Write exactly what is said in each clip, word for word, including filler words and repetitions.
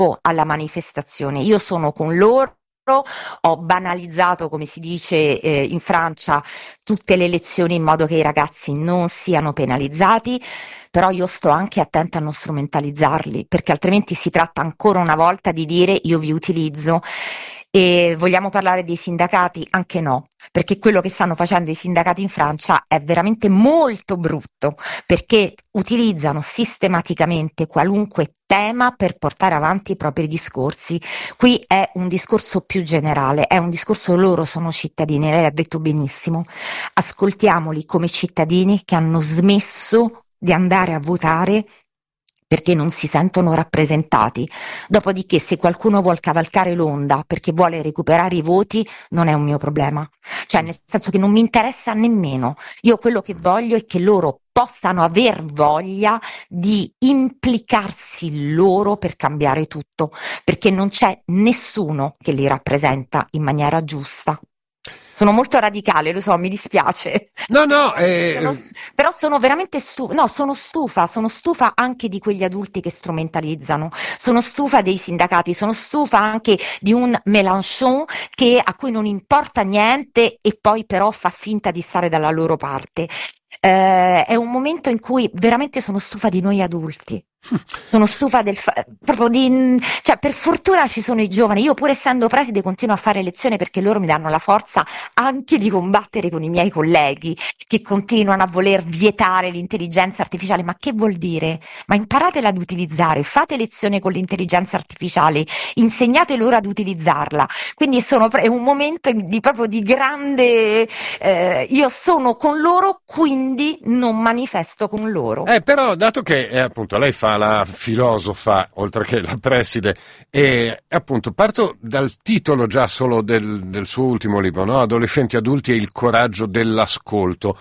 alla manifestazione, io sono con loro. Ho banalizzato, come si dice eh, in Francia, tutte le lezioni in modo che i ragazzi non siano penalizzati, però io sto anche attenta a non strumentalizzarli, perché altrimenti si tratta ancora una volta di dire io vi utilizzo. E vogliamo parlare dei sindacati? Anche no, perché quello che stanno facendo i sindacati in Francia è veramente molto brutto, perché utilizzano sistematicamente qualunque tema per portare avanti i propri discorsi. Qui è un discorso più generale, è un discorso loro sono cittadini, lei ha detto benissimo, ascoltiamoli come cittadini che hanno smesso di andare a votare perché non si sentono rappresentati. Dopodiché, se qualcuno vuol cavalcare l'onda perché vuole recuperare i voti, non è un mio problema. Cioè, nel senso che non mi interessa nemmeno. Io quello che voglio è che loro possano aver voglia di implicarsi loro per cambiare tutto, perché non c'è nessuno che li rappresenta in maniera giusta. Sono molto radicale, lo so, mi dispiace. No, no, Sono, eh, però sono veramente stufa, no, sono stufa, sono stufa anche di quegli adulti che strumentalizzano, sono stufa dei sindacati, sono stufa anche di un Mélenchon che, a cui non importa niente e poi però fa finta di stare dalla loro parte. Eh, è un momento in cui veramente sono stufa di noi adulti. Sono stufa del fa- proprio di, cioè per fortuna ci sono i giovani, io pur essendo preside continuo a fare lezione perché loro mi danno la forza anche di combattere con i miei colleghi che continuano a voler vietare l'intelligenza artificiale. Ma che vuol dire? Ma imparatela ad utilizzare, fate lezione con l'intelligenza artificiale, insegnate loro ad utilizzarla. Quindi sono, è un momento di proprio di grande, eh, io sono con loro, quindi non manifesto con loro. Eh, però, dato che eh, appunto lei fa la filosofa, oltre che la preside, e appunto parto dal titolo già solo del, del suo ultimo libro, no? Adolescenti adulti e il coraggio dell'ascolto.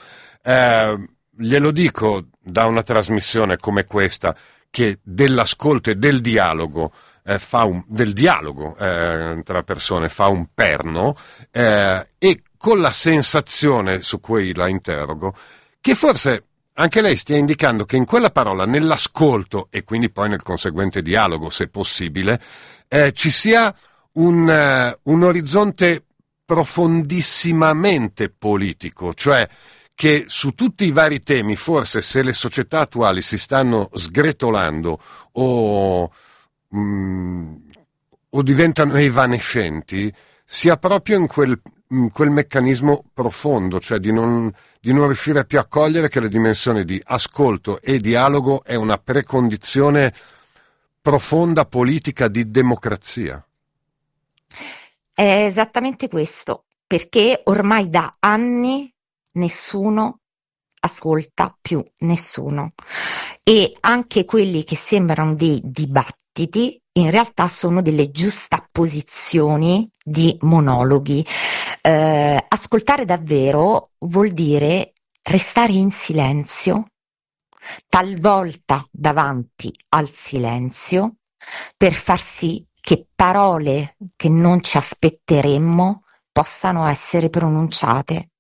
Eh, glielo dico da una trasmissione come questa, che dell'ascolto e del dialogo, eh, fa un, del dialogo eh, tra persone fa un perno, eh, e con la sensazione su cui la interrogo, che forse anche lei stia indicando che in quella parola, nell'ascolto e quindi poi nel conseguente dialogo, se possibile, eh, ci sia un, eh, un orizzonte profondissimamente politico, cioè che su tutti i vari temi, forse se le società attuali si stanno sgretolando o, mm, o diventano evanescenti, sia proprio in quel, in quel meccanismo profondo, cioè di non di non riuscire più a cogliere che la dimensione di ascolto e dialogo è una precondizione profonda politica di democrazia. È esattamente questo, perché ormai da anni nessuno ascolta più nessuno e anche quelli che sembrano dei dibattiti in realtà sono delle giustapposizioni di monologhi. Eh, ascoltare davvero vuol dire restare in silenzio, talvolta davanti al silenzio, per far sì che parole che non ci aspetteremmo possano essere pronunciate.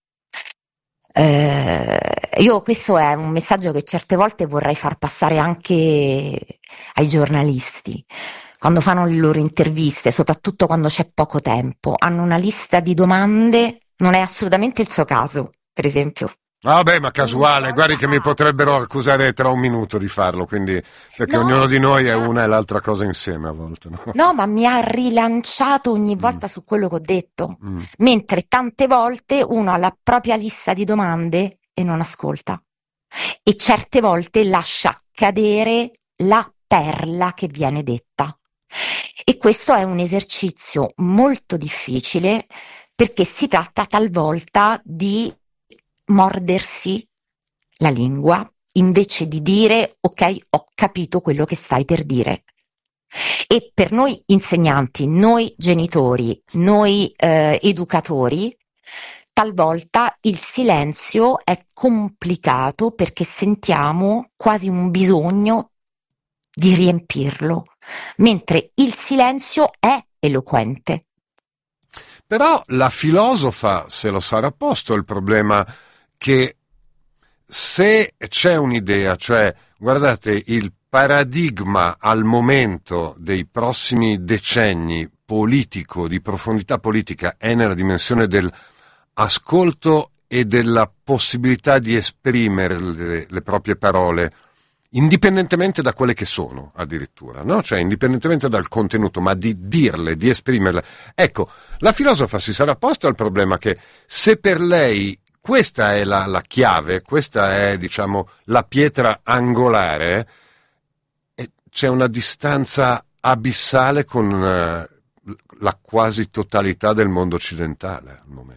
Eh, io questo è un messaggio che certe volte vorrei far passare anche ai giornalisti. Quando fanno le loro interviste, soprattutto quando c'è poco tempo, hanno una lista di domande, non è assolutamente il suo caso, per esempio. Vabbè, ma Ogni casuale, guardi volta che mi cambia. potrebbero accusare tra un minuto di farlo, quindi, perché No, ognuno di noi è ma, una e l'altra cosa insieme a volte, no? no, ma mi ha rilanciato ogni Mm, volta su quello che ho detto, mm. mentre tante volte uno ha la propria lista di domande e non ascolta. E certe volte lascia cadere la perla che viene detta. E questo è un esercizio molto difficile perché si tratta talvolta di mordersi la lingua invece di dire ok, ho capito quello che stai per dire. E per noi insegnanti, noi genitori, noi eh, educatori, talvolta il silenzio è complicato perché sentiamo quasi un bisogno di riempirlo, mentre il silenzio è eloquente. Però la filosofa se lo sarà posto il problema che se c'è un'idea, cioè guardate il paradigma al momento dei prossimi decenni politico, di profondità politica, è nella dimensione dell'ascolto e della possibilità di esprimere le, le proprie parole indipendentemente da quelle che sono, addirittura, no? Cioè indipendentemente dal contenuto, ma di dirle, di esprimerle. Ecco, la filosofa si sarà posta il problema che se per lei questa è la, la chiave, questa è, diciamo, la pietra angolare, eh, c'è una distanza abissale con eh, la quasi totalità del mondo occidentale al momento.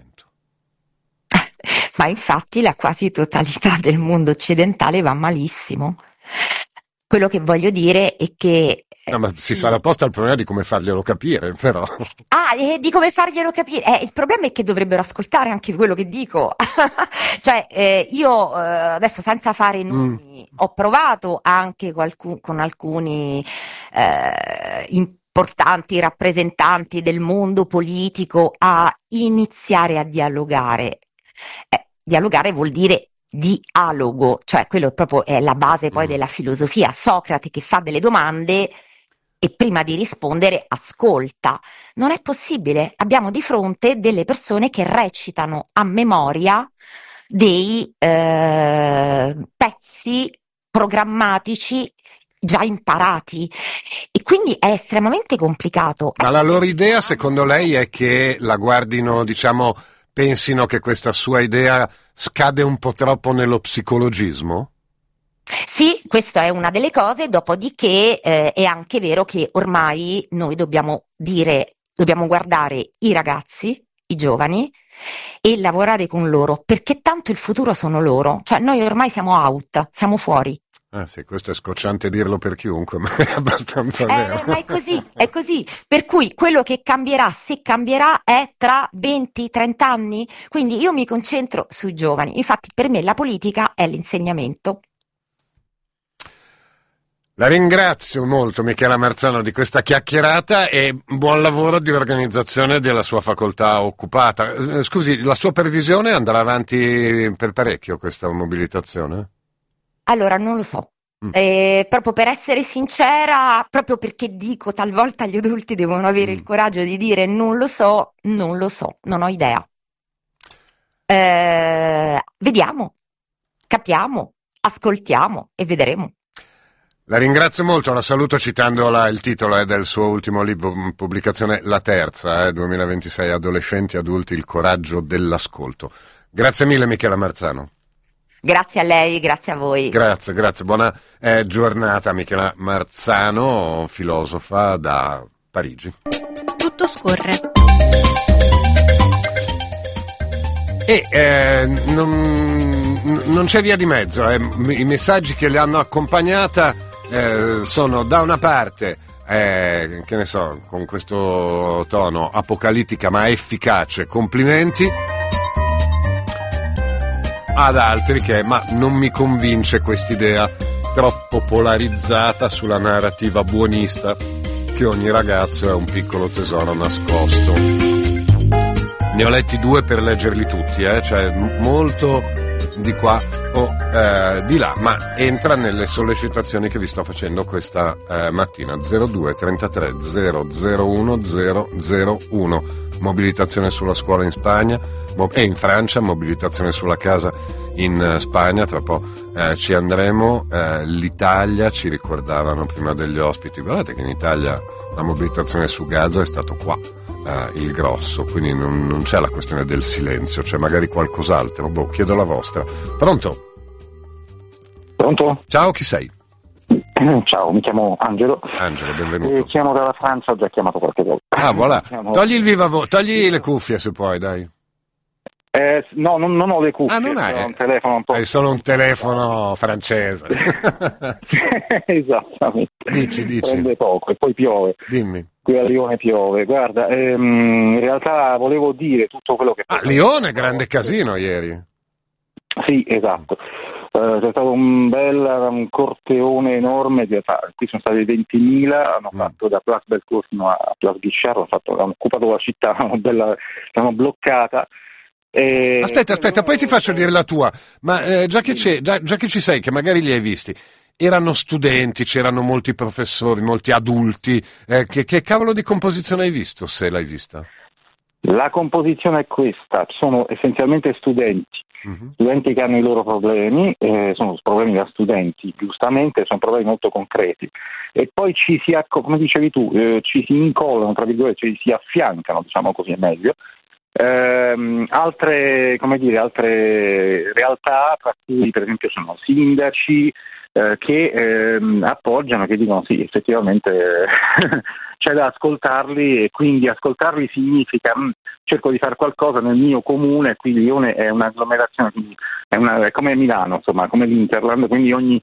Ma infatti la quasi totalità del mondo occidentale va malissimo. Quello che voglio dire è che No, ma si sarà posta il problema di come farglielo capire, però. Ah, e di come farglielo capire? Eh, il problema è che dovrebbero ascoltare anche quello che dico. Cioè, eh, io eh, adesso senza fare nomi, mm. ho provato anche qualcun, con alcuni eh, importanti rappresentanti del mondo politico a iniziare a dialogare. Eh, dialogare vuol dire dialogo, cioè quello proprio è la base poi mm. della filosofia. Socrate che fa delle domande e prima di rispondere ascolta. Non è possibile, abbiamo di fronte delle persone che recitano a memoria dei eh, pezzi programmatici già imparati e quindi è estremamente complicato. Ma la loro idea, secondo lei, è che la guardino, diciamo, pensino che questa sua idea scade un po' troppo nello psicologismo? Sì, questa è una delle cose, dopodiché eh, è anche vero che ormai noi dobbiamo dire, dobbiamo guardare i ragazzi, i giovani e lavorare con loro, perché tanto il futuro sono loro, cioè noi ormai siamo out, siamo fuori. Ah sì, questo è scocciante dirlo per chiunque, ma è abbastanza eh, vero. Ma è così, è così, per cui quello che cambierà, se cambierà, è tra venti trenta anni, quindi io mi concentro sui giovani, infatti per me la politica è l'insegnamento. La ringrazio molto Michela Marzano di questa chiacchierata e buon lavoro di organizzazione della sua facoltà occupata. Scusi, la sua previsione andrà avanti per parecchio questa mobilitazione? Allora, non lo so. Mm. Eh, proprio per essere sincera, proprio perché dico talvolta gli adulti devono avere mm. il coraggio di dire non lo so, non lo so, non ho idea. Eh, vediamo, capiamo, ascoltiamo e vedremo. La ringrazio molto, la saluto citando la, il titolo eh, del suo ultimo libro, pubblicazione La Terza, eh, duemilaventisei, Adolescenti e adulti, il coraggio dell'ascolto. Grazie mille Michela Marzano. Grazie a lei, grazie a voi. Grazie, grazie, buona eh, giornata Michela Marzano, filosofa da Parigi. Tutto scorre. E eh, non, non c'è via di mezzo, eh. I messaggi che le hanno accompagnata eh, sono da una parte, eh, che ne so, con questo tono apocalittica ma efficace, complimenti, ad altri che ma non mi convince quest'idea troppo polarizzata sulla narrativa buonista che ogni ragazzo è un piccolo tesoro nascosto. Ne ho letti due per leggerli tutti, eh? Cioè molto di qua o eh, di là, ma entra nelle sollecitazioni che vi sto facendo questa eh, mattina. Zero due trentatré zero zero uno zero zero uno, mobilitazione sulla scuola in Spagna mo- e in Francia, mobilitazione sulla casa in uh, Spagna, tra po' eh, ci andremo. eh, l'Italia, ci ricordavano prima degli ospiti, guardate che in Italia la mobilitazione su Gaza è stato qua Uh, il grosso, quindi non, non c'è la questione del silenzio, c'è magari qualcos'altro. Boh, chiedo la vostra. Pronto? Pronto? Ciao, chi sei? Ciao, mi chiamo Angelo. Angelo, benvenuto. Eh, chiamo dalla Francia, ho già chiamato qualche volta. Ah, voilà. Chiamo... Togli il viva vo- togli le cuffie se puoi, dai. Eh, no, non, non ho le cuffie. Ah, non hai? Ho un telefono un po'. Hai solo un telefono francese. Esattamente. Dici, dici. Prende poco e poi piove. Dimmi. Qui a Lione piove. Guarda, ehm, in realtà volevo dire tutto quello che... Ah, Lione, grande casino ieri. Sì, esatto. Uh, c'è stato un bel un corteone enorme, di, qui sono stati ventimila, hanno mm. fatto da Place Bellecour fino a Place Guichard, hanno, fatto, hanno occupato la città, hanno bella, l'hanno bloccata. E... Aspetta, aspetta, poi ti faccio dire la tua, ma eh, già, che c'è, già, già che ci sei, che magari li hai visti, erano studenti, c'erano molti professori, molti adulti. Eh, che, che cavolo di composizione hai visto, se l'hai vista? La composizione è questa, sono essenzialmente studenti, uh-huh. studenti che hanno i loro problemi, eh, sono problemi da studenti, giustamente, sono problemi molto concreti, e poi ci si, come dicevi tu, eh, ci si incollano, tra virgolette, ci si affiancano, diciamo così è meglio, ehm, altre, come dire, altre realtà, tra cui per esempio sono sindaci, eh, che ehm, appoggiano, che dicono sì, effettivamente c'è da ascoltarli, e quindi ascoltarli significa mh, cerco di fare qualcosa nel mio comune. Qui Lione è un'agglomerazione, quindi è, una, è come Milano, insomma, come l'Interland, quindi ogni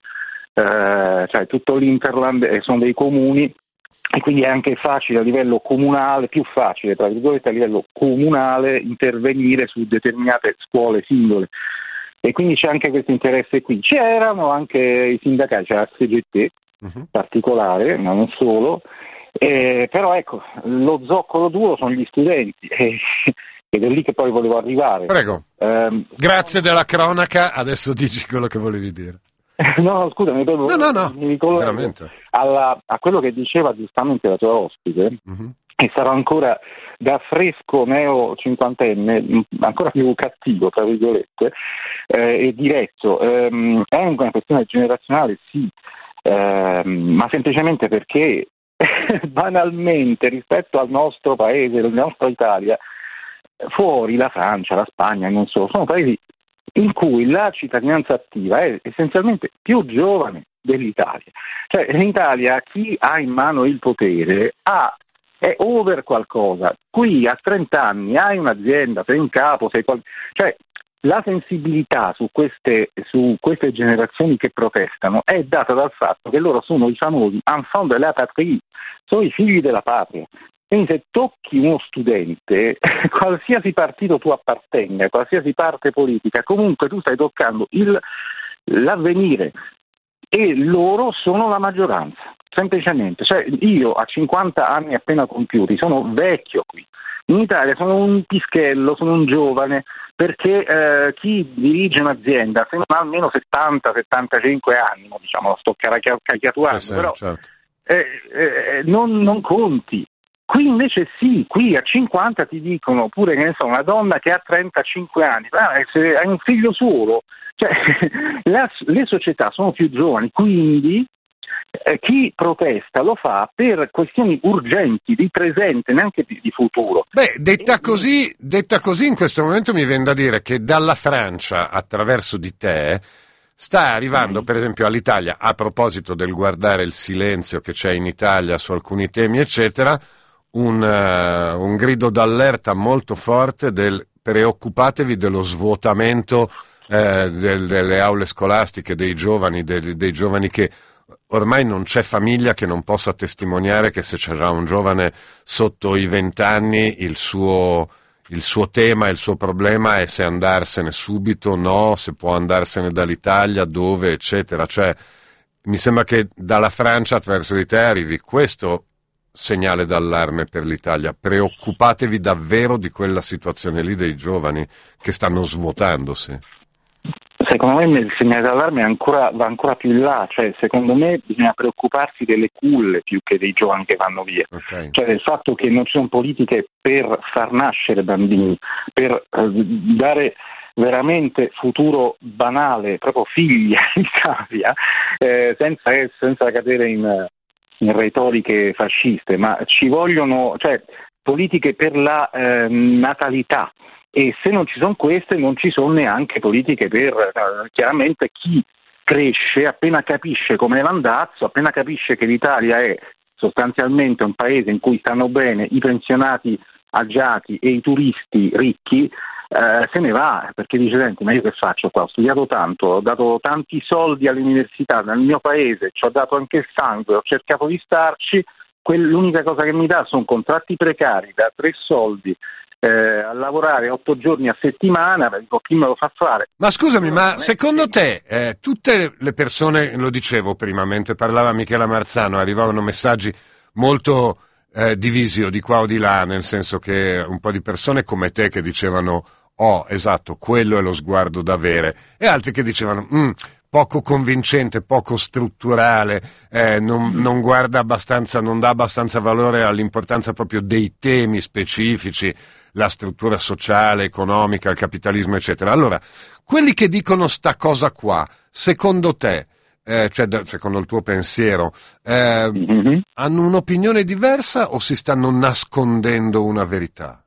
eh, cioè tutto l'Interland eh, sono dei comuni, e quindi è anche facile a livello comunale, più facile tra virgolette a livello comunale intervenire su determinate scuole singole. E quindi c'è anche questo interesse qui. C'erano anche i sindacati, c'era la S G T uh-huh. particolare, ma non solo, eh, però ecco, lo zoccolo duro sono gli studenti, eh, ed è lì che poi volevo arrivare. Prego, um, grazie della cronaca, adesso dici quello che volevi dire. No, scusa, mi, no, no, no, mi ricollego alla, a quello che diceva giustamente la tua ospite, uh-huh. e sarò ancora da fresco neo cinquantenne, ancora più cattivo, tra virgolette, eh, e diretto. Ehm, è una questione generazionale, sì, ehm, ma semplicemente perché banalmente rispetto al nostro paese, la nostra Italia, fuori la Francia, la Spagna e non solo, sono paesi in cui la cittadinanza attiva è essenzialmente più giovane dell'Italia. Cioè in Italia chi ha in mano il potere ha è over qualcosa. Qui a trenta anni hai un'azienda, sei in capo, sei qual... cioè la sensibilità su queste, su queste generazioni che protestano è data dal fatto che loro sono i famosi enfants de la patrie, sono i figli della patria. Quindi se tocchi uno studente, qualsiasi partito tu appartenga, qualsiasi parte politica, comunque tu stai toccando il, l'avvenire, e loro sono la maggioranza, semplicemente. Cioè io a cinquanta anni appena compiuti sono vecchio qui. In Italia sono un pischello, sono un giovane, perché eh, chi dirige un'azienda se non ha almeno settanta settantacinque anni, diciamo, lo sto caricaturando, sì, però certo. eh, eh, non, non conti. Qui invece sì, qui a cinquanta ti dicono, pure che ne so, una donna che ha trentacinque anni, ah, se hai un figlio solo, cioè la, le società sono più giovani, quindi eh, chi protesta lo fa per questioni urgenti, di presente, neanche di, di futuro. Beh, detta così, detta così in questo momento mi viene da dire che dalla Francia, attraverso di te, sta arrivando per esempio all'Italia, a proposito del guardare il silenzio che c'è in Italia su alcuni temi, eccetera, Un, uh, un grido d'allerta molto forte del preoccupatevi dello svuotamento eh, del, delle aule scolastiche, dei giovani, dei, dei giovani che ormai non c'è famiglia che non possa testimoniare che se c'è già un giovane sotto i vent'anni il suo, il suo tema, il suo problema è se andarsene subito, no, se può andarsene dall'Italia, dove, eccetera. Cioè, mi sembra che dalla Francia attraverso di te arrivi questo segnale d'allarme per l'Italia. Preoccupatevi davvero di quella situazione lì dei giovani che stanno svuotandosi. Secondo me il segnale d'allarme è ancora, va ancora più in là, cioè secondo me bisogna preoccuparsi delle culle più che dei giovani che vanno via, okay. Cioè del fatto che non ci sono politiche per far nascere bambini, per eh, dare veramente futuro banale, proprio figli in Italia, eh, senza, senza cadere in in retoriche fasciste, ma ci vogliono, cioè, politiche per la eh, natalità, e se non ci sono queste non ci sono neanche politiche per eh, chiaramente chi cresce, appena capisce come l'andazzo, appena capisce che l'Italia è sostanzialmente un paese in cui stanno bene i pensionati agiati e i turisti ricchi, Uh, se ne va, perché dice senti, ma io che faccio qua? Ho studiato tanto, ho dato tanti soldi all'università nel mio paese, ci ho dato anche il sangue, ho cercato di starci, l'unica cosa che mi dà sono contratti precari da tre soldi eh, a lavorare otto giorni a settimana, dico chi me lo fa fare? Ma scusami, ma secondo te eh, tutte le persone, lo dicevo prima mentre parlava Michela Marzano, arrivavano messaggi molto eh, divisi o di qua o di là, nel senso che un po' di persone come te che dicevano oh, esatto, quello è lo sguardo da avere. E altri che dicevano, mm, poco convincente, poco strutturale, eh, non, non guarda abbastanza, non dà abbastanza valore all'importanza proprio dei temi specifici, la struttura sociale, economica, il capitalismo, eccetera. Allora, quelli che dicono sta cosa qua, secondo te, eh, cioè secondo il tuo pensiero, eh, mm-hmm. hanno un'opinione diversa o si stanno nascondendo una verità?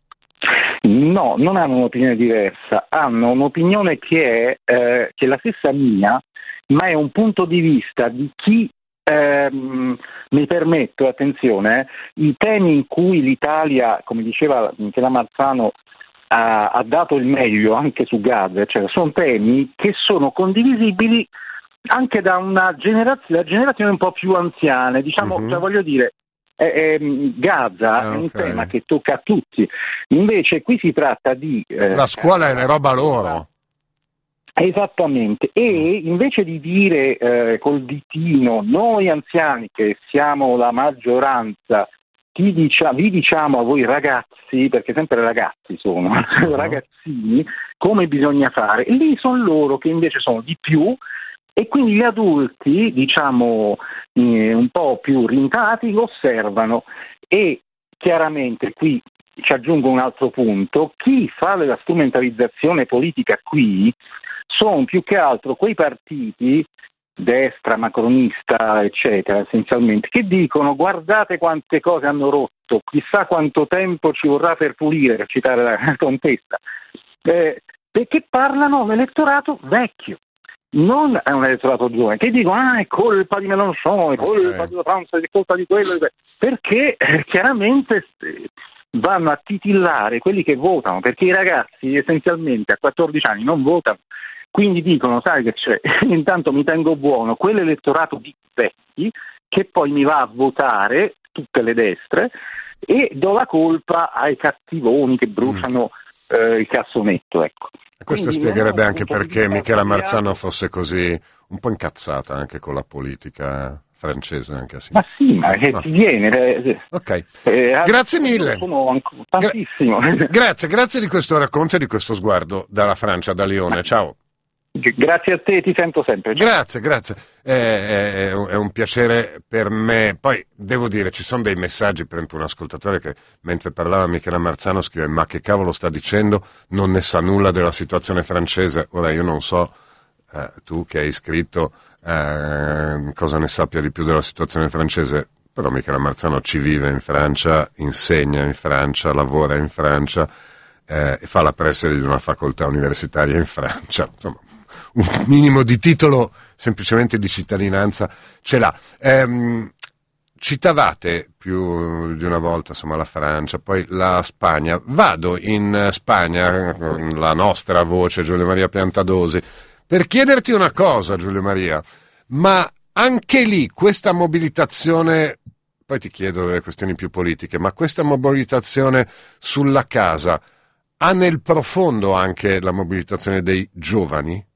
No, non hanno un'opinione diversa, hanno un'opinione che è, eh, che è la stessa mia, ma è un punto di vista di chi, ehm, mi permetto, attenzione, eh, i temi in cui l'Italia, come diceva Michela Marzano, ha, ha dato il meglio anche su Gaza, cioè sono temi che sono condivisibili anche da una generazione, generazione un po' più anziane, diciamo, mm-hmm. cioè voglio dire, Eh, eh, Gaza ah, è un okay. tema che tocca a tutti, invece qui si tratta di eh, la scuola è la roba loro, esattamente, e invece di dire eh, col ditino noi anziani che siamo la maggioranza ti dicia, vi diciamo a voi ragazzi, perché sempre ragazzi sono uh-huh. ragazzini, come bisogna fare, lì sono loro che invece sono di più. E quindi gli adulti, diciamo, eh, un po' più rintanati, lo osservano e chiaramente qui ci aggiungo un altro punto, chi fa la strumentalizzazione politica qui sono più che altro quei partiti, destra, macronista, eccetera, essenzialmente, che dicono guardate quante cose hanno rotto, chissà quanto tempo ci vorrà per pulire, per citare la contessa, eh, perché parlano all'elettorato vecchio. Non è un elettorato giovane che dicono ah è colpa di Mélenchon, è colpa della Francia, è colpa di quello, perché eh, chiaramente eh, vanno a titillare quelli che votano, perché i ragazzi essenzialmente a quattordici anni non votano, quindi dicono sai che c'è, intanto mi tengo buono quell'elettorato di vecchi che poi mi va a votare tutte le destre e do la colpa ai cattivoni che bruciano mm. eh, il cassonetto, ecco. Questo quindi spiegherebbe anche perché Michela Marzano fosse così un po' incazzata anche con la politica francese, anche assim. Ma sì, ma che no. ti viene? Eh, ok, eh, grazie mille. Sono tantissimo. Gra- grazie, grazie di questo racconto e di questo sguardo dalla Francia, da Lione. Ciao. Grazie a te, ti sento sempre. Ciao. Grazie, grazie. È, è, è un piacere per me. Poi devo dire, ci sono dei messaggi, per esempio un ascoltatore che mentre parlava Michela Marzano scrive ma che cavolo sta dicendo, non ne sa nulla della situazione francese. Ora io non so, eh, tu che hai scritto, eh, cosa ne sappia di più della situazione francese, però Michela Marzano ci vive in Francia, insegna in Francia, lavora in Francia eh, e fa la preside di una facoltà universitaria in Francia, insomma un minimo di titolo semplicemente di cittadinanza ce l'ha. Ehm, citavate più di una volta insomma la Francia, poi la Spagna. Vado in Spagna con la nostra voce Giulio Maria Piantadosi per chiederti una cosa, Giulio Maria, ma anche lì questa mobilitazione, poi ti chiedo le questioni più politiche, ma questa mobilitazione sulla casa ha nel profondo anche la mobilitazione dei giovani?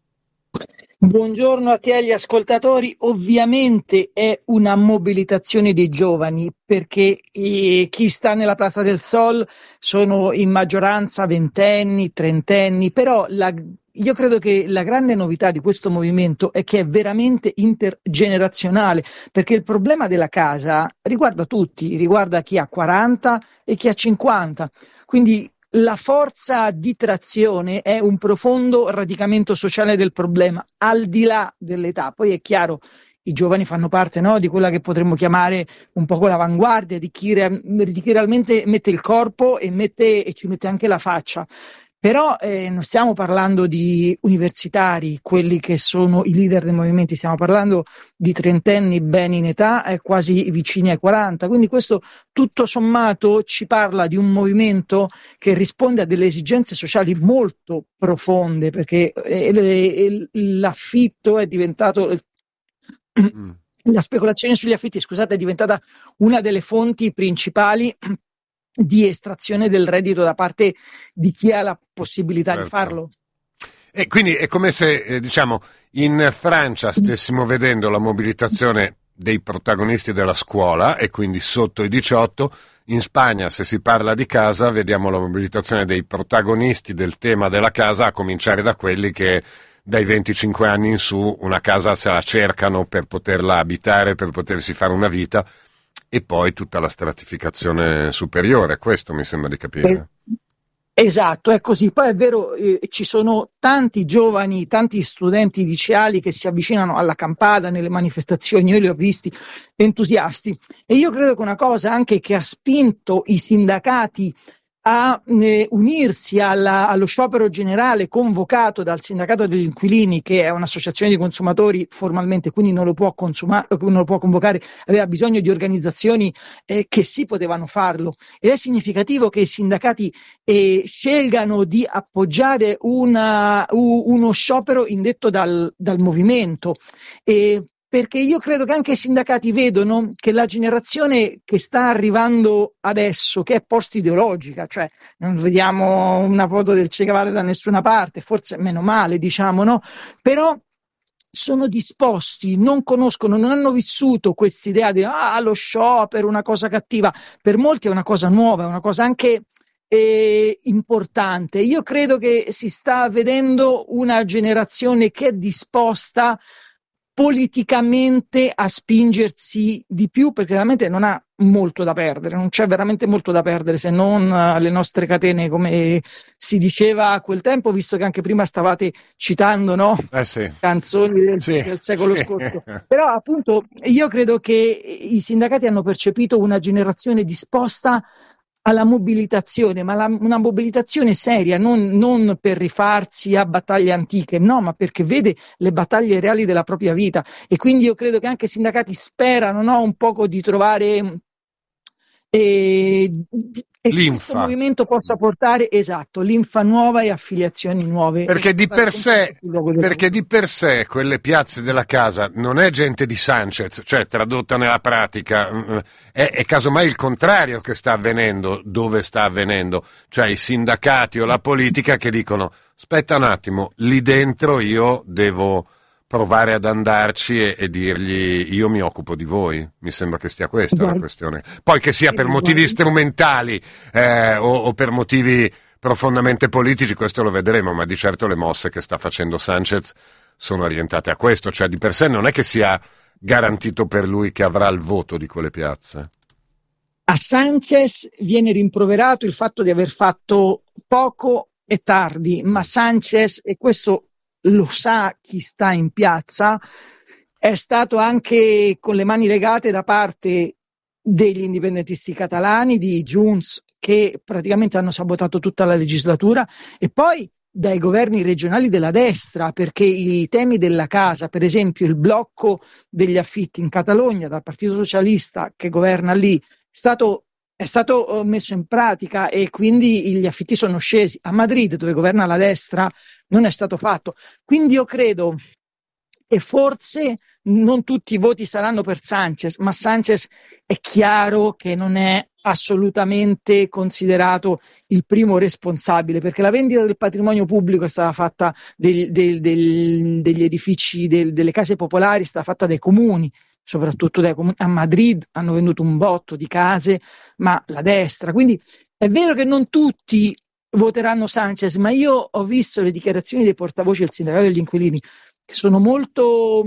Buongiorno a te agli ascoltatori, ovviamente è una mobilitazione dei giovani perché eh, chi sta nella Piazza del Sol sono in maggioranza ventenni, trentenni, però la, io credo che la grande novità di questo movimento è che è veramente intergenerazionale, perché il problema della casa riguarda tutti, riguarda chi ha quaranta e chi ha cinquanta, quindi la forza di trazione è un profondo radicamento sociale del problema, al di là dell'età. Poi è chiaro, i giovani fanno parte, no, di quella che potremmo chiamare un po' l'avanguardia, di chi, re- di chi realmente mette il corpo e, mette, e ci mette anche la faccia. Però eh, non stiamo parlando di universitari, quelli che sono i leader dei movimenti, stiamo parlando di trentenni ben in età, eh, quasi vicini ai quaranta, quindi questo tutto sommato ci parla di un movimento che risponde a delle esigenze sociali molto profonde, perché eh, l'affitto è diventato, mm. la speculazione sugli affitti, scusate, è diventata una delle fonti principali di estrazione del reddito da parte di chi ha la possibilità certo. di farlo. E quindi è come se, eh, diciamo, in Francia stessimo vedendo la mobilitazione dei protagonisti della scuola e quindi sotto i diciotto, in Spagna se si parla di casa vediamo la mobilitazione dei protagonisti del tema della casa, a cominciare da quelli che dai venticinque anni in su una casa se la cercano per poterla abitare, per potersi fare una vita, e poi tutta la stratificazione superiore, questo mi sembra di capire. Esatto, è così. Poi è vero, eh, ci sono tanti giovani, tanti studenti liceali che si avvicinano alla Campada nelle manifestazioni, io li ho visti entusiasti, e io credo che una cosa anche che ha spinto i sindacati a eh, unirsi alla, allo sciopero generale convocato dal sindacato degli inquilini, che è un'associazione di consumatori formalmente, quindi non lo può, consumare, non lo può convocare, aveva bisogno di organizzazioni eh, che sì potevano farlo, ed è significativo che i sindacati eh, scelgano di appoggiare una, u, uno sciopero indetto dal, dal movimento. E perché io credo che anche i sindacati vedono che la generazione che sta arrivando adesso, che è post-ideologica, cioè non vediamo una foto del Che Guevara da nessuna parte, forse meno male, diciamo, no? Però sono disposti, non conoscono, non hanno vissuto quest'idea di ah, lo sciopero, una cosa cattiva. Per molti è una cosa nuova, è una cosa anche eh, importante. Io credo che si sta vedendo una generazione che è disposta politicamente a spingersi di più, perché veramente non ha molto da perdere, non c'è veramente molto da perdere se non uh, le nostre catene, come si diceva a quel tempo, visto che anche prima stavate citando, no? Eh sì. Canzoni del, sì, del secolo sì. scorso. Però appunto io credo che i sindacati hanno percepito una generazione disposta alla mobilitazione, ma la, una mobilitazione seria, non, non per rifarsi a battaglie antiche, no, ma perché vede le battaglie reali della propria vita. E quindi io credo che anche i sindacati sperano, no, un poco di trovare e, e questo movimento possa portare, esatto, linfa nuova e affiliazioni nuove. Perché di per sé, perché di per sé quelle piazze della casa non è gente di Sanchez, cioè tradotta nella pratica, è, è casomai il contrario che sta avvenendo, dove sta avvenendo, cioè i sindacati o la politica che dicono aspetta un attimo, lì dentro io devo provare ad andarci e, e dirgli io mi occupo di voi. Mi sembra che stia questa Guarda. la questione. Poi che sia per motivi Guarda. strumentali eh, o, o per motivi profondamente politici, questo lo vedremo, ma di certo le mosse che sta facendo Sanchez sono orientate a questo, cioè di per sé non è che sia garantito per lui che avrà il voto di quelle piazze. A Sanchez viene rimproverato il fatto di aver fatto poco e tardi, ma Sanchez, e questo lo sa chi sta in piazza, è stato anche con le mani legate da parte degli indipendentisti catalani, di Junts, che praticamente hanno sabotato tutta la legislatura, e poi dai governi regionali della destra, perché i temi della casa, per esempio il blocco degli affitti in Catalogna dal Partito Socialista che governa lì, è stato è stato messo in pratica e quindi gli affitti sono scesi. A Madrid, dove governa la destra, non è stato fatto. Quindi io credo che forse non tutti i voti saranno per Sanchez, ma Sanchez è chiaro che non è assolutamente considerato il primo responsabile, perché la vendita del patrimonio pubblico è stata fatta del, del, del, degli edifici, del, delle case popolari, è stata fatta dai comuni, soprattutto dai comuni. A Madrid hanno venduto un botto di case, ma la destra. Quindi è vero che non tutti voteranno Sanchez, ma io ho visto le dichiarazioni dei portavoci del sindacato degli inquilini, che sono molto,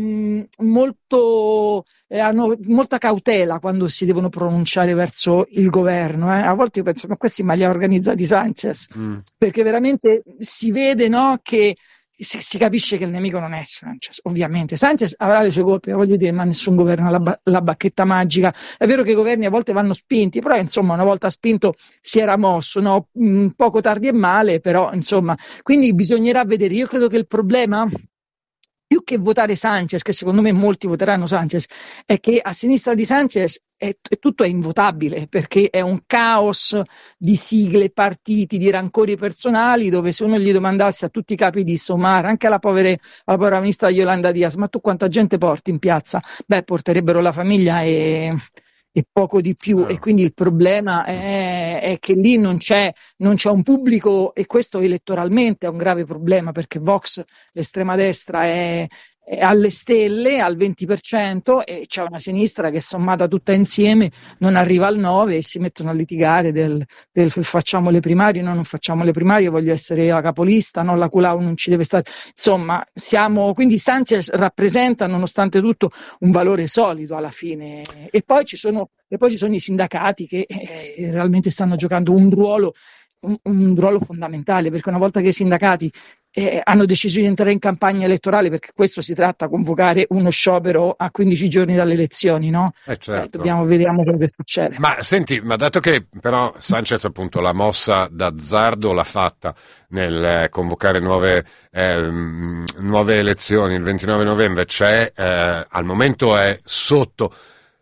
molto eh, hanno molta cautela quando si devono pronunciare verso il governo. Eh. A volte io penso, ma questi ma li ha organizzati Sanchez, mm. perché veramente si vede, no, che si, si capisce che il nemico non è Sanchez, ovviamente. Sanchez avrà le sue colpe, voglio dire, ma nessun governo ha la, ba- la bacchetta magica. È vero che i governi a volte vanno spinti, però insomma una volta spinto si era mosso, no? Mm, poco tardi e male, però insomma. Quindi bisognerà vedere. Io credo che il problema, più che votare Sanchez, che secondo me molti voteranno Sanchez, è che a sinistra di Sanchez è, è tutto è invotabile, perché è un caos di sigle, partiti, di rancori personali, dove se uno gli domandasse a tutti i capi di Somar, anche alla povera, alla povera ministra Yolanda Diaz, ma tu quanta gente porti in piazza? Beh, porterebbero la famiglia e... e poco di più, e quindi il problema è, è che lì non c'è, non c'è un pubblico, e questo elettoralmente è un grave problema, perché Vox, l'estrema destra, è, alle stelle, al venti per cento, e c'è una sinistra che sommata tutta insieme non arriva al nove e si mettono a litigare del, del facciamo le primarie, no non facciamo le primarie, voglio essere la capolista, no la Colau non ci deve stare, insomma siamo, quindi Sanchez rappresenta nonostante tutto un valore solido alla fine, e poi ci sono, e poi ci sono i sindacati che eh, realmente stanno giocando un ruolo Un, un ruolo fondamentale, perché una volta che i sindacati eh, hanno deciso di entrare in campagna elettorale, perché questo si tratta, convocare uno sciopero a quindici giorni dalle elezioni, no? Eh certo. eh, dobbiamo vediamo quello che succede. Ma senti, ma dato che però Sanchez appunto la mossa d'azzardo l'ha fatta nel eh, convocare nuove, eh, nuove elezioni il ventinove novembre, c'è eh, al momento è sotto.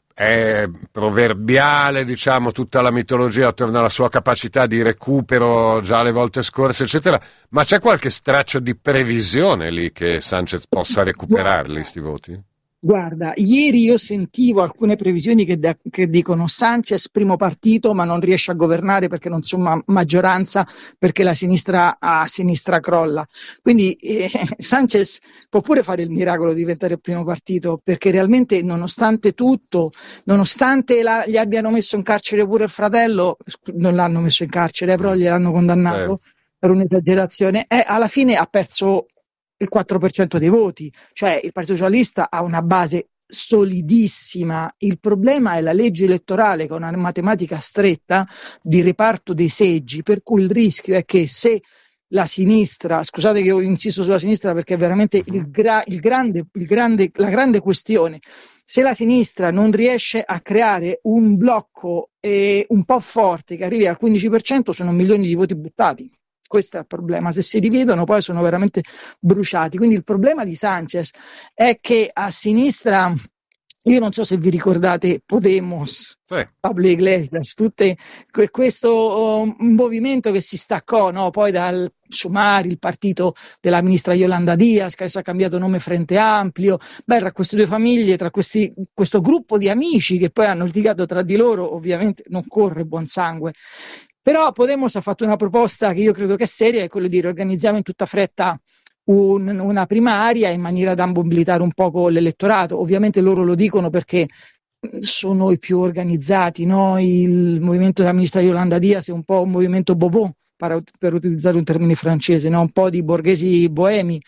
È proverbiale, diciamo, tutta la mitologia attorno alla sua capacità di recupero già le volte scorse, eccetera, ma c'è qualche straccio di previsione lì che Sanchez possa recuperarli, sti voti? Guarda, ieri io sentivo alcune previsioni che, da, che dicono Sanchez primo partito ma non riesce a governare perché non c'è ma- maggioranza, perché la sinistra a sinistra crolla, quindi eh, Sanchez può pure fare il miracolo di diventare il primo partito, perché realmente nonostante tutto, nonostante la, gli abbiano messo in carcere pure il fratello, non l'hanno messo in carcere, però gliel'hanno condannato eh. per un'esagerazione, eh, alla fine ha perso il quattro per cento dei voti, cioè il Partito Socialista ha una base solidissima. Il problema è la legge elettorale, con una matematica stretta di riparto dei seggi, per cui il rischio è che se la sinistra, scusate che io insisto sulla sinistra perché è veramente il gra- il grande, il grande, la grande questione, se la sinistra non riesce a creare un blocco eh, un po' forte che arrivi al quindici per cento, sono milioni di voti buttati. Questo è il problema, se si dividono poi sono veramente bruciati. Quindi il problema di Sanchez è che a sinistra, io non so se vi ricordate Podemos, sì. Pablo Iglesias, tutte, questo um, movimento che si staccò, no? Poi dal Sumari, il partito della ministra Yolanda Díaz, che adesso ha cambiato nome Frente Amplio. Beh, tra queste due famiglie, tra questi, questo gruppo di amici che poi hanno litigato tra di loro, ovviamente non corre buon sangue. Però Podemos ha fatto una proposta che io credo che è seria, è quello di riorganizziamo in tutta fretta un, una primaria in maniera da mobilitare un poco l'elettorato. Ovviamente loro lo dicono perché sono i più organizzati, no? Il movimento della ministra Yolanda Díaz è un po' un movimento bobò, per, per utilizzare un termine francese, no? Un po' di borghesi boemi.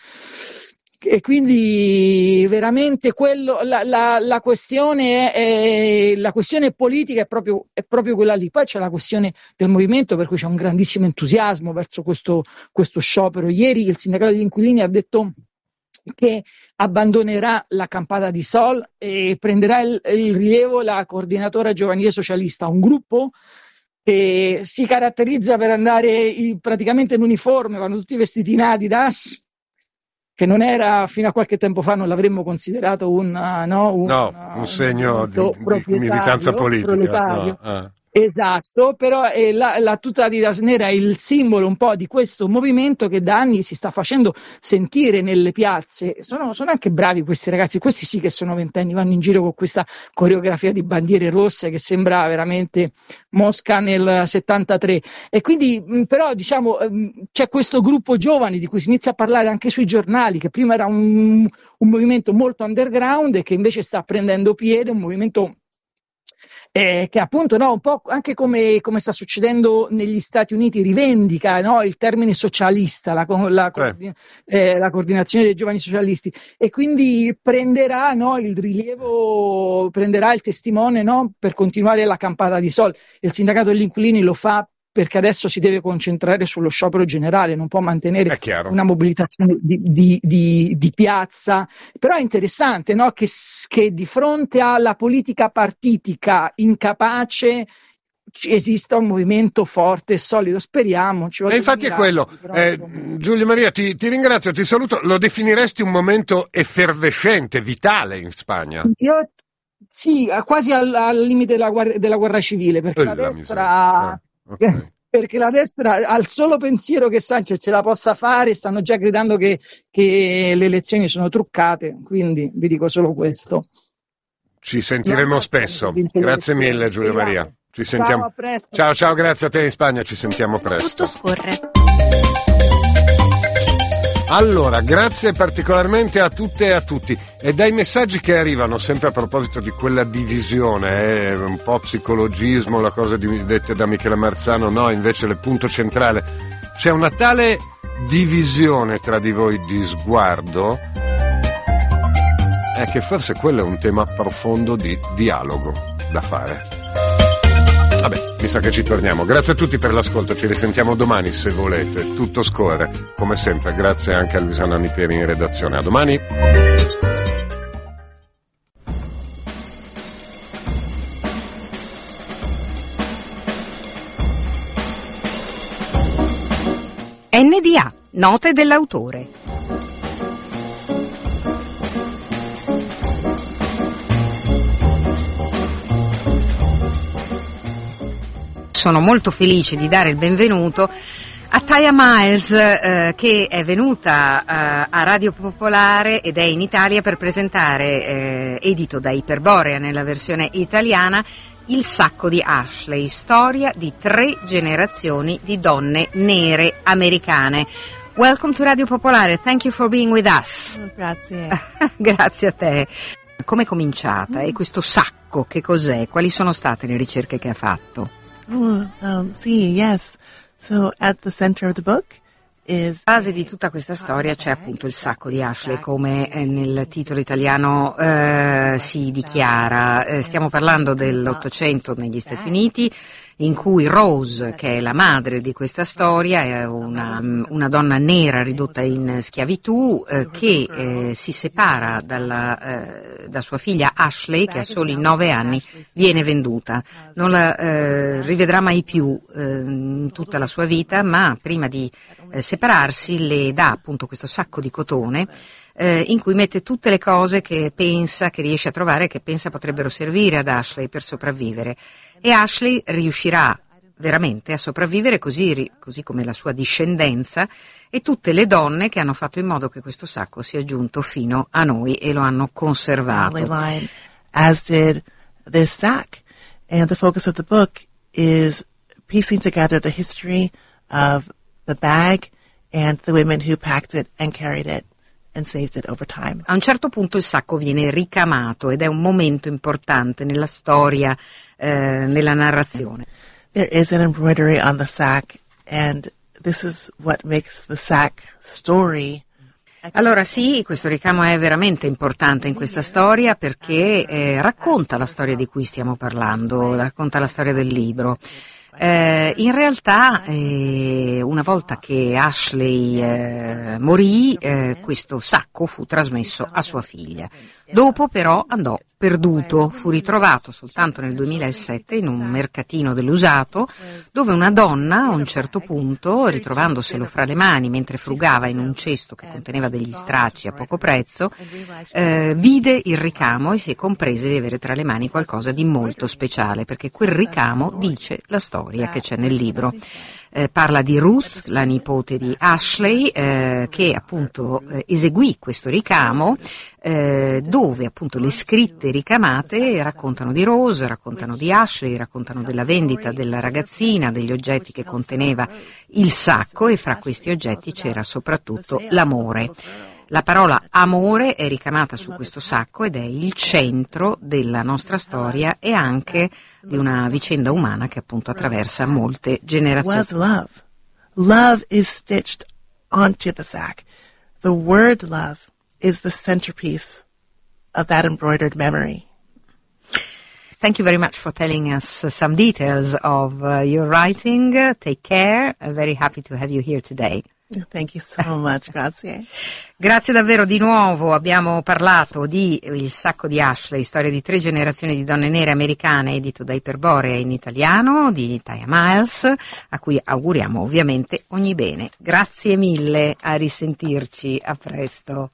E quindi veramente quello, la, la, la questione è, la questione politica è proprio, è proprio quella lì. Poi c'è la questione del movimento, per cui c'è un grandissimo entusiasmo verso questo, questo sciopero. Ieri il sindacato degli inquilini ha detto che abbandonerà la campata di Sol e prenderà il, il rilievo la coordinatora giovanile socialista, un gruppo che si caratterizza per andare in, praticamente in uniforme, vanno tutti vestiti in Adidas, che non era fino a qualche tempo fa, non l'avremmo considerato un, no, un, no, un, un segno di, di militanza politica. No, ah. Esatto, però eh, la, la tuta Adidas nera è il simbolo un po' di questo movimento che da anni si sta facendo sentire nelle piazze. Sono, sono anche bravi questi ragazzi, questi sì che sono ventenni, vanno in giro con questa coreografia di bandiere rosse che sembra veramente Mosca nel settantatré. E quindi mh, però diciamo mh, c'è questo gruppo giovani di cui si inizia a parlare anche sui giornali, che prima era un, un movimento molto underground e che invece sta prendendo piede, un movimento Eh, che appunto no, un po' anche come, come sta succedendo negli Stati Uniti, rivendica, no, il termine socialista, la, la, eh. Eh, la coordinazione dei giovani socialisti, e quindi prenderà, no, il rilievo, prenderà il testimone, no, per continuare la campata di Sol. Il sindacato degli inquilini lo fa perché adesso si deve concentrare sullo sciopero generale, non può mantenere una mobilitazione di, di, di, di piazza. Però è interessante, no, che, che di fronte alla politica partitica incapace esista un movimento forte e solido, speriamo. Ci e infatti è quello. Eh, Giulia Maria, ti, ti ringrazio, ti saluto. Lo definiresti un momento effervescente, vitale in Spagna? Io sì, quasi al, al limite della guerra, della guerra civile, perché la, la destra... Okay. Perché la destra al solo pensiero che Sanchez ce la possa fare stanno già gridando che, che le elezioni sono truccate, quindi vi dico solo questo. Ci sentiremo no, spesso, grazie mille Giulia Maria, ci sentiamo. Ciao, a presto. Ciao, ciao, grazie a te in Spagna, ci sentiamo presto. Tutto scorre. Allora, grazie particolarmente a tutte e a tutti. E dai messaggi che arrivano, sempre a proposito di quella divisione, eh, un po' psicologismo, la cosa di, detta da Michele Marzano, no, invece il punto centrale. C'è una tale divisione tra di voi di sguardo, è che forse quello è un tema profondo di dialogo da fare. Vabbè, mi sa che ci torniamo. Grazie a tutti per l'ascolto, ci risentiamo domani se volete. Tutto scorre, come sempre. Grazie anche a Luisana Nipieri in redazione. A domani. N D A, note dell'autore. Sono molto felice di dare il benvenuto a Taya Miles, eh, che è venuta eh, a Radio Popolare ed è in Italia per presentare, eh, edito da Iperborea nella versione italiana, Il sacco di Ashley, storia di tre generazioni di donne nere americane. Welcome to Radio Popolare, thank you for being with us. Grazie. Grazie a te. Come è cominciata? Mm. E questo sacco che cos'è? Quali sono state le ricerche che ha fatto? Oh, um, sì, yes. So at the center of the book is... La base di tutta questa storia c'è appunto il sacco di Ashley, come nel titolo italiano eh, si dichiara. Eh, stiamo parlando dell'Ottocento negli Stati Uniti, in cui Rose, che è la madre di questa storia, è una, una donna nera ridotta in schiavitù, eh, che eh, si separa dalla, eh, da sua figlia Ashley, che a soli nove anni viene venduta. Non la eh, rivedrà mai più eh, in tutta la sua vita, ma prima di eh, separarsi le dà appunto questo sacco di cotone, eh, in cui mette tutte le cose che pensa, che riesce a trovare, che pensa potrebbero servire ad Ashley per sopravvivere. E Ashley riuscirà veramente a sopravvivere, così, così come la sua discendenza e tutte le donne che hanno fatto in modo che questo sacco sia giunto fino a noi e lo hanno conservato. As did this sack. And the focus of the book is piecing together the history of the bag and the women who packed it and carried it and saved it over time. A un certo punto il sacco viene ricamato ed è un momento importante nella storia, eh, nella narrazione. There is an embroidery on the sack, and this is what makes the sack story. Allora sì, questo ricamo è veramente importante in questa storia perché eh, racconta la storia di cui stiamo parlando, racconta la storia del libro. Eh, in realtà eh, una volta che Ashley eh, morì, eh, questo sacco fu trasmesso a sua figlia. Dopo però andò perduto, fu ritrovato soltanto nel duemilasette in un mercatino dell'usato, dove una donna a un certo punto, ritrovandoselo fra le mani mentre frugava in un cesto che conteneva degli stracci a poco prezzo, eh, vide il ricamo e si comprese di avere tra le mani qualcosa di molto speciale, perché quel ricamo dice la storia che c'è nel libro. Eh, parla di Ruth, la nipote di Ashley, eh, che appunto eh, eseguì questo ricamo, eh, dove appunto le scritte ricamate raccontano di Rose, raccontano di Ashley, raccontano della vendita della ragazzina, degli oggetti che conteneva il sacco, e fra questi oggetti c'era soprattutto l'amore. La parola amore è ricamata su questo sacco ed è il centro della nostra storia e anche di una vicenda umana che appunto attraversa molte generazioni. Was love. Love is stitched onto the sack. The word love is the centerpiece of that embroidered memory. Thank you very much for telling us some details of uh, your writing. Take care. I'm very happy to have you here today. Thank you so much, grazie. Grazie davvero di nuovo. Abbiamo parlato di Il sacco di Ashley, storia di tre generazioni di donne nere americane, edito da Iperborea in italiano, di Taya Miles, a cui auguriamo ovviamente ogni bene. Grazie mille, a risentirci, a presto.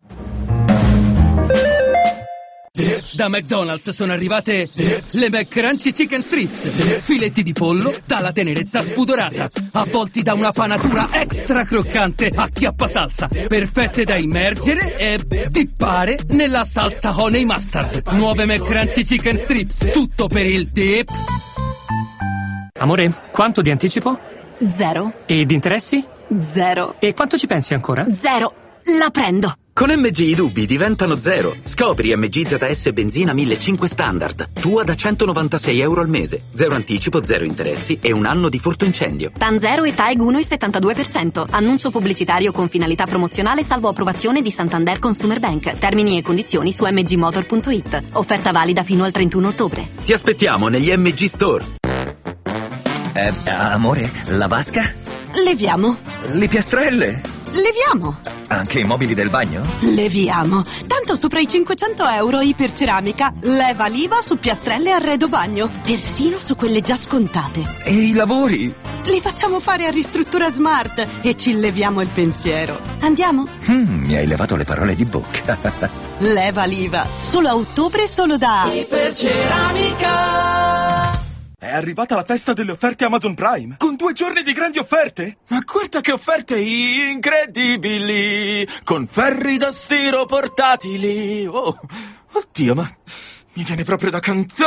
Da McDonald's sono arrivate le McCrunchy Chicken Strips, filetti di pollo dalla tenerezza spudorata, avvolti da una panatura extra croccante a chiappa salsa, perfette da immergere e dippare nella salsa honey mustard. Nuove McCrunchy Chicken Strips, tutto per il dip. Amore, quanto di anticipo? Zero. E di interessi? Zero. E quanto ci pensi ancora? Zero. La prendo. Con M G i dubbi diventano zero. Scopri M G Z S benzina millecinquecento standard. Tua da centonovantasei euro al mese. Zero anticipo, zero interessi e un anno di furto incendio. TAN zero e TAEG uno virgola settantadue per cento. Annuncio pubblicitario con finalità promozionale salvo approvazione di Santander Consumer Bank. Termini e condizioni su m g motor punto i t. Offerta valida fino al trentuno ottobre. Ti aspettiamo negli M G Store. Eh, amore, la vasca? Leviamo. Le piastrelle? Leviamo. Anche i mobili del bagno? Leviamo. Tanto sopra i cinquecento euro iperceramica. Leva l'I V A su piastrelle e arredo bagno. Persino su quelle già scontate. E i lavori? Li facciamo fare a Ristruttura Smart e ci leviamo il pensiero. Andiamo? Mm, mi hai levato le parole di bocca. Leva l'I V A. Solo a ottobre, solo da Iperceramica. È arrivata la festa delle offerte Amazon Prime, con due giorni di grandi offerte. Ma guarda che offerte incredibili, con ferri da stiro portatili. Oh, oddio, ma mi viene proprio da cantare.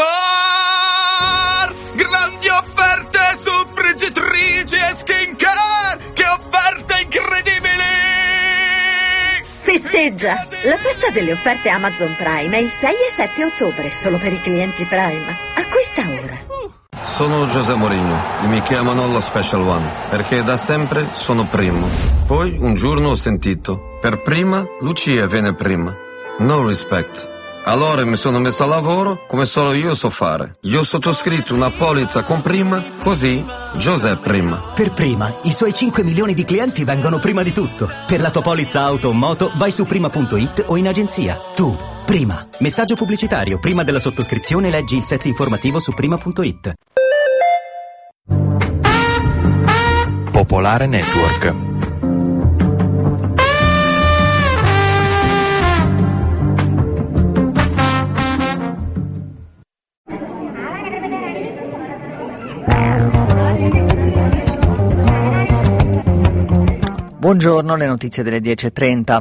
Grandi offerte su friggitrici e skincare. Che offerte incredibili! Festeggia! La festa delle offerte Amazon Prime è il sei e sette ottobre, solo per i clienti Prime. Acquista ora. Sono José Mourinho e mi chiamano lo Special One perché da sempre sono primo. Poi un giorno ho sentito, per prima Lucia viene prima. No respect. Allora mi sono messo a lavoro come solo io so fare. Io ho sottoscritto una polizza con prima, così José prima. Per prima, i suoi cinque milioni di clienti vengono prima di tutto. Per la tua polizza auto o moto vai su prima punto i t o in agenzia. Tu, prima. Messaggio pubblicitario. Prima della sottoscrizione leggi il set informativo su prima punto i t. Popolare Network. Buongiorno, le notizie delle dieci e trenta.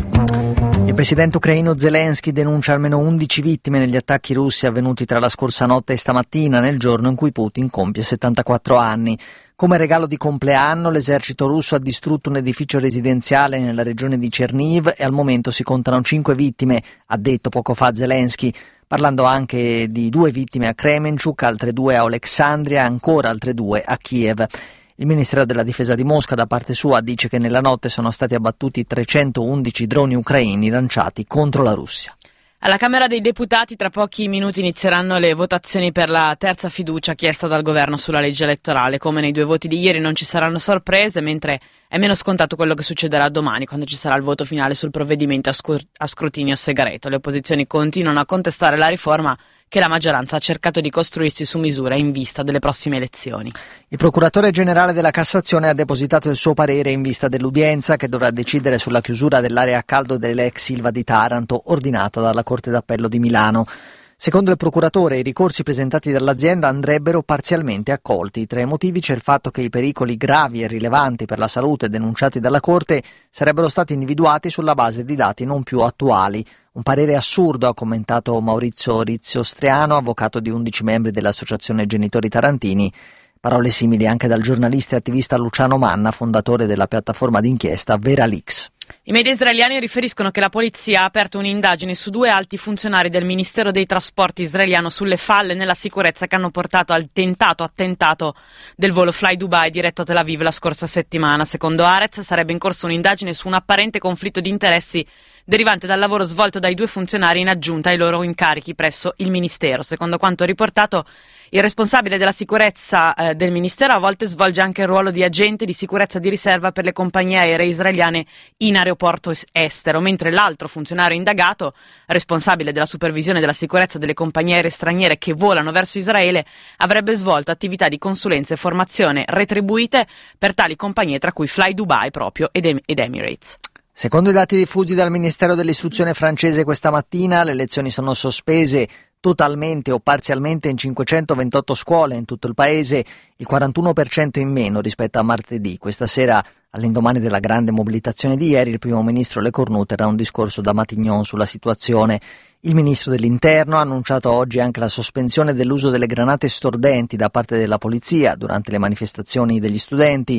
Il presidente ucraino Zelensky denuncia almeno undici vittime negli attacchi russi avvenuti tra la scorsa notte e stamattina, nel giorno in cui Putin compie settantaquattro anni. Come regalo di compleanno, l'esercito russo ha distrutto un edificio residenziale nella regione di Cherniv e al momento si contano cinque vittime, ha detto poco fa Zelensky, parlando anche di due vittime a Kremenchuk, altre due a Alexandria e ancora altre due a Kiev. Il Ministero della Difesa di Mosca, da parte sua, dice che nella notte sono stati abbattuti trecentoundici droni ucraini lanciati contro la Russia. Alla Camera dei Deputati tra pochi minuti inizieranno le votazioni per la terza fiducia chiesta dal governo sulla legge elettorale. Come nei due voti di ieri non ci saranno sorprese, mentre è meno scontato quello che succederà domani, quando ci sarà il voto finale sul provvedimento a, scru- a scrutinio segreto. Le opposizioni continuano a contestare la riforma che la maggioranza ha cercato di costruirsi su misura in vista delle prossime elezioni. Il procuratore generale della Cassazione ha depositato il suo parere in vista dell'udienza che dovrà decidere sulla chiusura dell'area a caldo dell'ex Ilva di Taranto, ordinata dalla Corte d'Appello di Milano. Secondo il procuratore, i ricorsi presentati dall'azienda andrebbero parzialmente accolti. Tra i motivi c'è il fatto che i pericoli gravi e rilevanti per la salute denunciati dalla Corte sarebbero stati individuati sulla base di dati non più attuali. Un parere assurdo, ha commentato Maurizio Rizio Striano, avvocato di undici membri dell'Associazione Genitori Tarantini. Parole simili anche dal giornalista e attivista Luciano Manna, fondatore della piattaforma d'inchiesta VeraLeaks. I media israeliani riferiscono che la polizia ha aperto un'indagine su due alti funzionari del Ministero dei Trasporti israeliano sulle falle nella sicurezza che hanno portato al tentato attentato del volo Fly Dubai diretto a Tel Aviv la scorsa settimana. Secondo Haaretz sarebbe in corso un'indagine su un apparente conflitto di interessi derivante dal lavoro svolto dai due funzionari in aggiunta ai loro incarichi presso il Ministero. Secondo quanto riportato, il responsabile della sicurezza eh, del Ministero a volte svolge anche il ruolo di agente di sicurezza di riserva per le compagnie aeree israeliane in aeroporto estero, mentre l'altro funzionario indagato, responsabile della supervisione della sicurezza delle compagnie aeree straniere che volano verso Israele, avrebbe svolto attività di consulenza e formazione retribuite per tali compagnie, tra cui Fly Dubai proprio ed, em- ed Emirates. Secondo i dati diffusi dal Ministero dell'Istruzione francese questa mattina, le lezioni sono sospese totalmente o parzialmente in cinquecentoventotto scuole in tutto il paese, il quarantuno per cento in meno rispetto a martedì. Questa sera, all'indomani della grande mobilitazione di ieri, il primo ministro Le Cornu terrà un discorso da Matignon sulla situazione. Il ministro dell'Interno ha annunciato oggi anche la sospensione dell'uso delle granate stordenti da parte della polizia durante le manifestazioni degli studenti.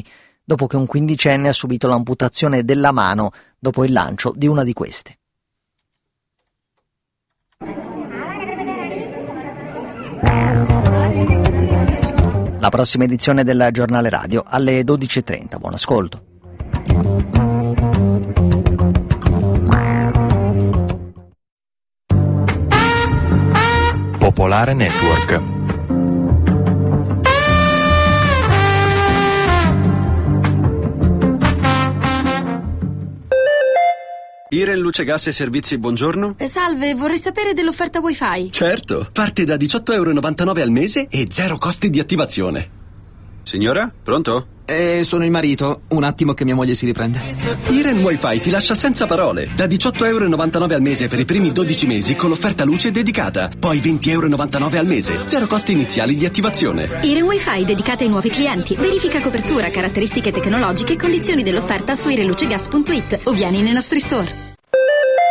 dopo che un quindicenne ha subito l'amputazione della mano dopo il lancio di una di queste. La prossima edizione del giornale radio alle dodici e trenta. Buon ascolto. Popolare Network. Iren Luce Gas e Servizi, buongiorno. Eh, salve, vorrei sapere dell'offerta wifi. Certo, parte da diciotto euro e novantanove al mese e zero costi di attivazione. Signora, pronto? Eh, sono il marito, un attimo che mia moglie si riprende. Iren Wi-Fi ti lascia senza parole. Da diciotto euro e novantanove al mese per i primi dodici mesi con l'offerta luce dedicata. Poi venti euro e novantanove al mese, zero costi iniziali di attivazione. Iren Wi-Fi dedicata ai nuovi clienti. Verifica copertura, caratteristiche tecnologiche e condizioni dell'offerta su irenlucegas punto it o vieni nei nostri store.